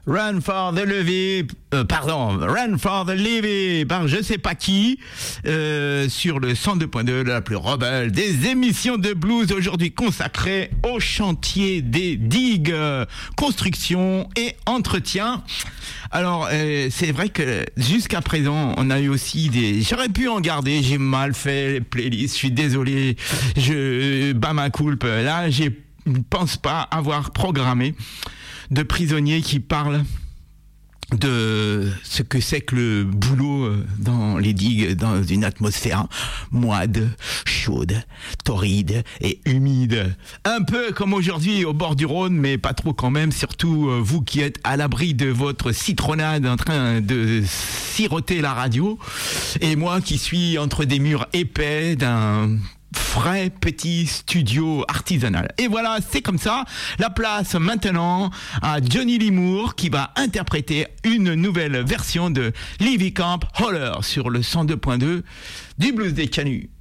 Run for the Levy, Run for the Levy, par je sais pas qui, sur le 102.2, la plus rebelle des émissions de blues, aujourd'hui consacrée au chantier des digues, construction et entretien. Alors, c'est vrai que jusqu'à présent, on a eu aussi j'aurais pu en garder, j'ai mal fait les playlists, je suis désolé, bas ma culpe, là, je pense pas avoir programmé de prisonniers qui parlent de ce que c'est que le boulot dans les digues, dans une atmosphère moide, chaude, torride et humide. Un peu comme aujourd'hui au bord du Rhône, mais pas trop quand même, surtout vous qui êtes à l'abri de votre citronnade en train de siroter la radio, et moi qui suis entre des murs épais d'un frais petit studio artisanal. Et voilà, c'est comme ça. La place maintenant à Johnny Lee Moore qui va interpréter une nouvelle version de Levy Camp Holler sur le 102.2 du Blues des Canuts.